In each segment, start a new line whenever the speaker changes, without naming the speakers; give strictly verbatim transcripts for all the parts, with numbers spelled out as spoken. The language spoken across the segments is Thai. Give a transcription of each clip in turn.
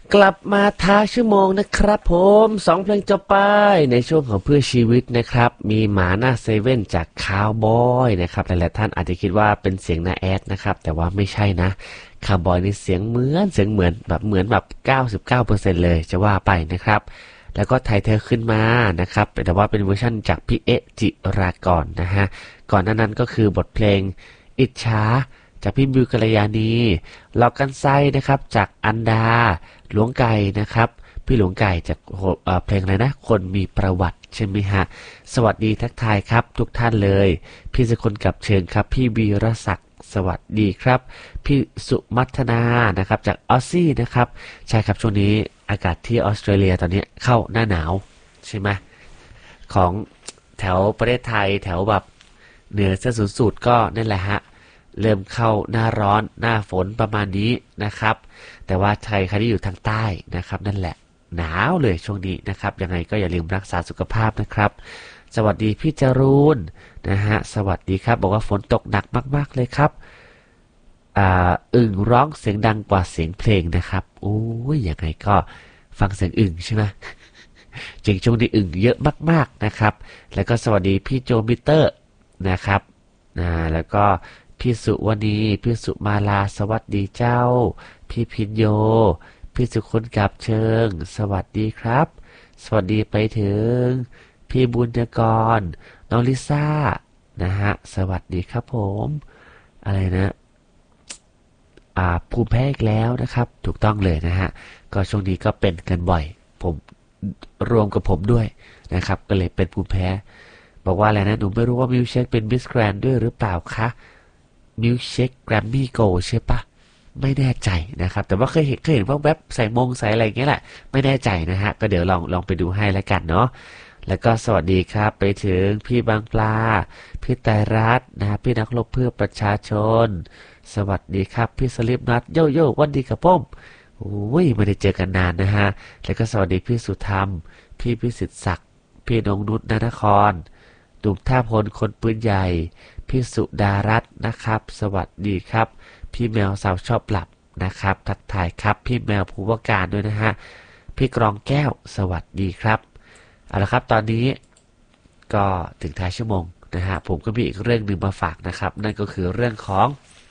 กลับมาท้าชั่วโมงนะครับผมสองเพลงจบไปในช่วงของเพื่อชีวิตนะครับมีหมาหน้าเซเว่นจากคาวบอยนะครับหลายๆท่านอาจจะคิดว่าเป็นเสียงนาแอดนะครับแต่ว่าไม่ใช่นะคาวบอยนี่เสียงเหมือนเสียงเหมือนแบบเหมือนแบบ เก้าสิบเก้าเปอร์เซ็นต์ เลยจะว่าไปนะครับแล้วก็ไทยเธอขึ้นมานะครับแต่ว่าเป็นเวอร์ชันจากพี่เอ๊ะจิรากรนะฮะก่อนหน้านั้นก็คือบทเพลงอิจฉาจากพี่บิวกัลยาณีหลอกกันไส้นะครับจากอันดาหลวงไก่นะครับพี่หลวงไก่จากเพลงอะไรนะคนมีประวัติใช่ไหมฮะสวัสดีทักทายครับทุกท่านเลยพี่สกลกับเชิญครับพี่วีรศักดิ์สวัสดีครับพี่สุมัทนานะครับจากออสซี่นะครับใช่ครับช่วงนี้อากาศที่ออสเตรเลียตอนนี้เข้าหน้าหนาวใช่ไหมของแถวประเทศไทยแถวแบบเหนือเส้นศูนย์สูตรก็นั่นแหละฮะเริ่มเข้าหน้าร้อนหน้าฝนประมาณนี้นะครับแต่ว่าใครใครที่อยู่ทางใต้นะครับนั่นแหละหนาวเลยช่วงนี้นะครับยังไงก็อย่าลืมรักษาสุขภาพนะครับสวัสดีพี่จรูนนะฮะสวัสดีครับบอกว่าฝนตกหนักมากๆเลยครับอ่าอึ่งร้องเสียงดังกว่าเสียงเพลงนะครับโอ้ยยังไงก็ฟังเสียงอึ่งใช่ไหมจริงช่วงนี้อึ่งเยอะมากๆนะครับแล้วก็สวัสดีพี่โจมิเตอร์นะครับนะแล้วก็พี่สุวณีพี่สุมาลาสวัสดีเจ้าพี่พินโยพี่สุคนกับเชิงสวัสดีครับสวัสดีไปถึงพี่บุญกรน้องลิซ่านะฮะสวัสดีครับผมอะไรนะอ่าภูมิแพ้อีกแล้วนะครับถูกต้องเลยนะฮะก็ช่วงนี้ก็เป็นกันบ่อยผมรวมกับผมด้วยนะครับก็เลยเป็นภูมิแพ้บอกว่าอะไรนะหนูไม่รู้ว่ามิวเชคเป็นมิสแกรนด์ด้วยหรือเปล่าคะมิลค์เชคแกรมมี่โกลด์ใช่ปะไม่แน่ใจนะครับแต่ว่าเคยเห็นเคยเห็นว่าแว็บใส่มงใส่อะไรอย่างเงี้ยแหละไม่แน่ใจนะฮะก็เดี๋ยวลองลองไปดูให้แล้วกันเนาะแล้วก็สวัสดีครับไปถึงพี่บางปลาพี่ไตรรัตน์นะฮะพี่นักรบเพื่อประชาชนสวัสดีครับพี่สลิปนัทโยโย่วันดีกับผมโอ้ยไม่ได้เจอกันนานนะฮะแล้วก็สวัสดีพี่สุธรรมพี่พิสิทธิ์ศักดิ์พี่นงนุชนนครดุมท่าพลคนปืนใหญ่พี่สุดารัตน์นะครับสวัสดีครับพี่แมวสาวชอบหลับนะครับทักทายครับพี่แมวภูวการด้วยนะฮะพี่กรองแก้วสวัสดีครับเอาละครับตอนนี้ก็ถึงท้ายชั่วโมงนะฮะผมก็มีอีกเรื่องหนึ่งมาฝากนะครับนั่นก็คือเรื่องของ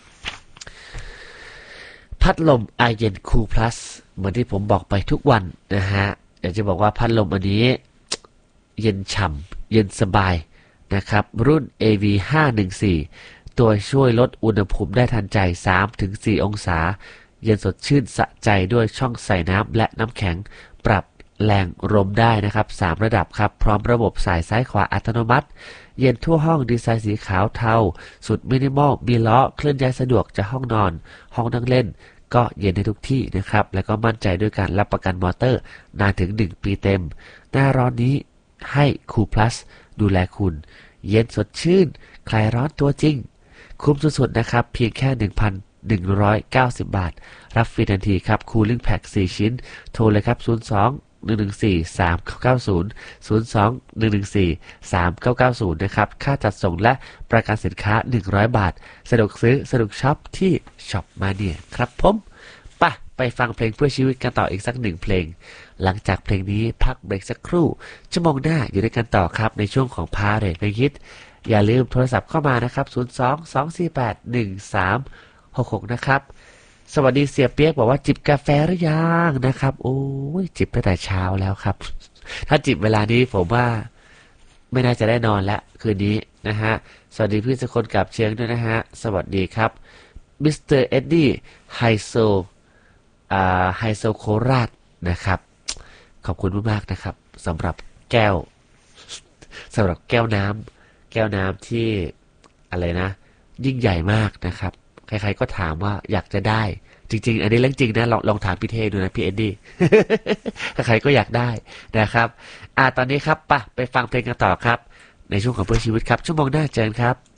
พัดลมไอเย็นคูลพลัสเหมือนที่ผมบอกไปทุกวันนะฮะอยากจะบอกว่าพัดลมอันนี้เย็นฉ่ำเย็นสบายนะครับรุ่น เอ วี ห้าหนึ่งสี่ ตัวช่วยลดอุณหภูมิได้ทันใจ สามถึงสี่ องศาเย็นสดชื่นสะใจด้วยช่องใส่น้ำและน้ำแข็งปรับแรงลมได้นะครับสามระดับครับพร้อมระบบสายซ้ายขวาอัตโนมัติเย็นทั่วห้องดีไซน์สีขาวเทาสุดมินิมอลมีล้อเคลื่อนย้ายสะดวกจากห้องนอนห้องนั่งเล่นก็เย็นในทุกที่นะครับและก็มั่นใจด้วยการรับประกันมอเตอร์นานถึงหนึ่งปีเต็มหน้าร้อนนี้ให้คูลพลัสดูแลคุณเย็นสดชื่นคลายร้อนตัวจริงคุ้มสุดๆนะครับเพียงแค่ หนึ่งพันหนึ่งร้อยเก้าสิบ บาทรับฟรีทันทีครับ Cooling Pack สี่ชิ้นโทรเลยครับศูนย์ สอง หนึ่ง หนึ่ง สี่ สาม เก้า เก้า ศูนย์ ศูนย์ สอง หนึ่ง หนึ่ง สี่ สาม เก้า เก้า ศูนย์นะครับค่าจัดส่งและประกันสินค้าหนึ่งร้อยบาทสะดวกซื้อสะดวกช็อปที่ช็อปมาเนี่ยครับผมไปไปฟังเพลงเพื่อชีวิตกันต่ออีกสักหนึ่งเพลงหลังจากเพลงนี้พักเบรกสักครู่ชั่วโมงหน้าอยู่ด้วยกันต่อครับในช่วงของพาเรทเพลงฮิตอย่าลืมโทรศัพท์เข้ามานะครับศูนย์ สอง สอง สี่ แปด หนึ่ง สาม หก หกนะครับสวัสดีเสียเปียกบอกว่าจิบกาแฟหรือยังนะครับโอ้ยจิบตั้งแต่เช้าแล้วครับถ้าจิบเวลานี้ผมว่าไม่น่าจะได้นอนแล้วคืนนี้นะฮะสวัสดีพี่สกลกับเชียงด้วยนะฮะสวัสดีครับมิสเตอร์เอ็ดดี้ไฮโซอ่าไฮโซโคราชนะครับขอบคุณมากๆนะครับสำหรับแก้วสำหรับแก้วน้ำแก้วน้ำที่อะไรนะยิ่งใหญ่มากนะครับใครๆก็ถามว่าอยากจะได้จริงๆอันนี้เรื่องจริงนะลองลองถามพี่เทดูนะพี่เอ็ดดี้ ใครๆก็อยากได้นะครับอ่าตอนนี้ครับปะไปฟังเพลงกันต่อครับในช่วงของเพื่อชีวิตครับชั่วโมงหน้าเจอกันครับ